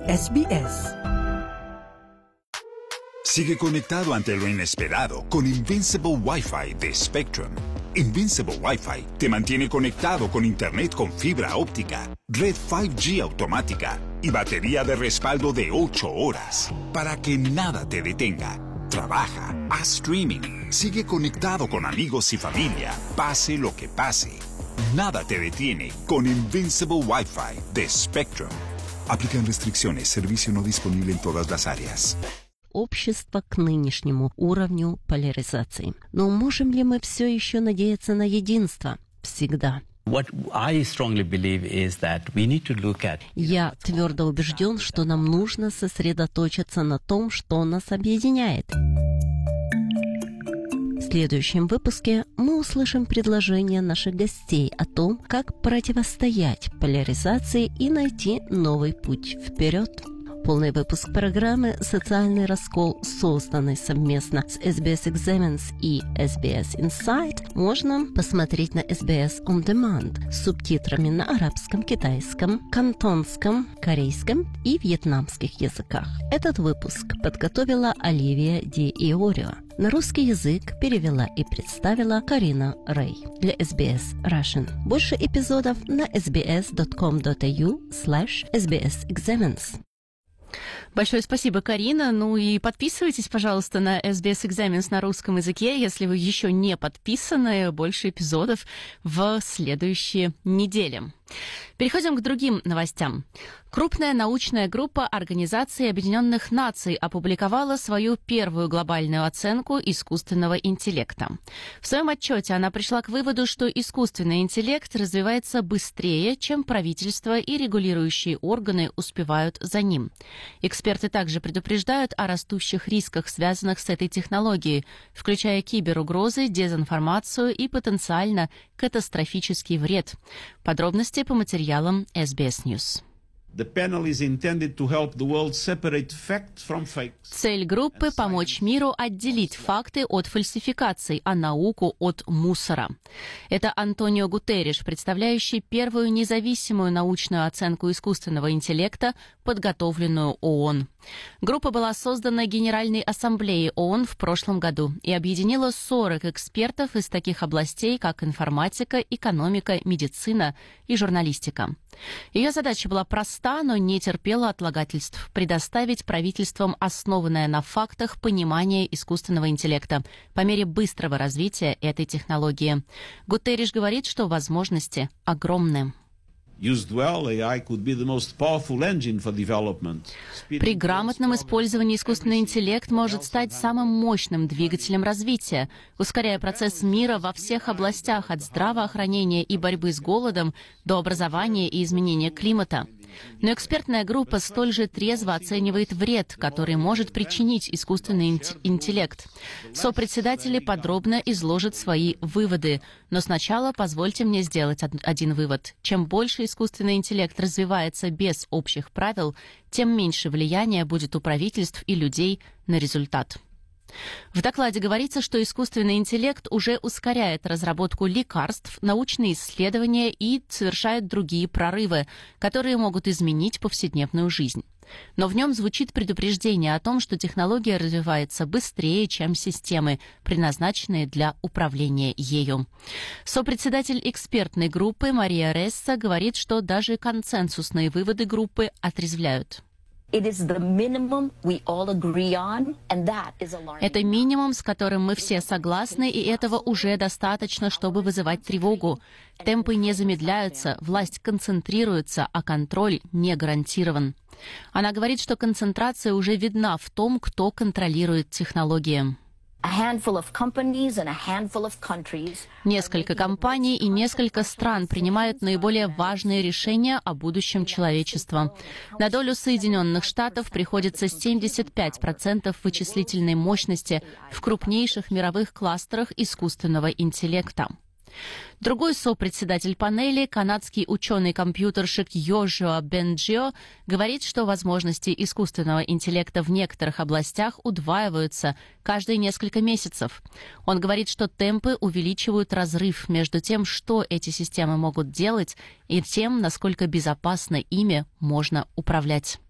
SBS. Sigue conectado ante lo inesperado con Invincible Wi-Fi de Spectrum. Invincible Wi-Fi te mantiene conectado con Internet con fibra óptica, red 5G automática y batería de respaldo de 8 horas para que nada te detenga. Trabaja, haz streaming, sigue conectado con amigos y familia, pase lo que pase. Nada te detiene con Invincible Wi-Fi de Spectrum. Aplican restricciones, servicio no disponible en todas las áreas. Общество к нынешнему уровню поляризации. Но можем ли мы все еще надеяться на единство? Всегда. Я твердо убежден, что нам нужно сосредоточиться на том, что нас объединяет. В следующем выпуске мы услышим предложения наших гостей о том, как противостоять поляризации и найти новый путь вперед. Полный выпуск программы «Социальный раскол», созданный совместно с SBS Examines и SBS Insight, можно посмотреть на SBS On Demand с субтитрами на арабском, китайском, кантонском, корейском и вьетнамских языках. Этот выпуск подготовила Оливия Ди Иорио. На русский язык перевела и представила Карина Рэй для SBS Russian. Больше эпизодов на sbs.com.au/sbsexamines. Большое спасибо, Карина. Ну и подписывайтесь, пожалуйста, на SBS Examines на русском языке, если вы еще не подписаны. Больше эпизодов в следующие недели. Переходим к другим новостям. Крупная научная группа Организации Объединенных Наций опубликовала свою первую глобальную оценку искусственного интеллекта. В своем отчете она пришла к выводу, что искусственный интеллект развивается быстрее, чем правительство и регулирующие органы успевают за ним. Эксперты также предупреждают о растущих рисках, связанных с этой технологией, включая киберугрозы, дезинформацию и потенциально катастрофический вред. Подробности по материалам SBS News. Цель группы – помочь миру отделить факты от фальсификаций, а науку от мусора. Это Антонио Гутерриш, представляющий первую независимую научную оценку искусственного интеллекта, подготовленную ООН. Группа была создана Генеральной Ассамблеей ООН в прошлом году и объединила 40 экспертов из таких областей, как информатика, экономика, медицина и журналистика. Ее задача была проста, но не терпела отлагательств – предоставить правительствам основанное на фактах понимание искусственного интеллекта по мере быстрого развития этой технологии. Гутерриш говорит, что возможности огромны. При грамотном использовании искусственный интеллект может стать самым мощным двигателем развития, ускоряя процесс мира во всех областях от здравоохранения и борьбы с голодом до образования и изменения климата. Но экспертная группа столь же трезво оценивает вред, который может причинить искусственный интеллект. Сопредседатели подробно изложат свои выводы. Но сначала позвольте мне сделать один вывод. Чем больше искусственный интеллект развивается без общих правил, тем меньше влияния будет у правительств и людей на результат. В докладе говорится, что искусственный интеллект уже ускоряет разработку лекарств, научные исследования и совершает другие прорывы, которые могут изменить повседневную жизнь. Но в нем звучит предупреждение о том, что технология развивается быстрее, чем системы, предназначенные для управления ею. Сопредседатель экспертной группы Мария Ресса говорит, что даже консенсусные выводы группы отрезвляют. Это минимум, с которым мы все согласны, и этого уже достаточно, чтобы вызывать тревогу. Темпы не замедляются, власть концентрируется, а контроль не гарантирован. Она говорит, что концентрация уже видна в том, кто контролирует технологии. Несколько компаний и несколько стран принимают наиболее важные решения о будущем человечества. На долю Соединенных Штатов приходится 75% вычислительной мощности в крупнейших мировых кластерах искусственного интеллекта. Другой сопредседатель панели, канадский ученый-компьютерщик Йошуа Бенджио, говорит, что возможности искусственного интеллекта в некоторых областях удваиваются каждые несколько месяцев. Он говорит, что темпы увеличивают разрыв между тем, что эти системы могут делать, и тем, насколько безопасно ими можно управлять.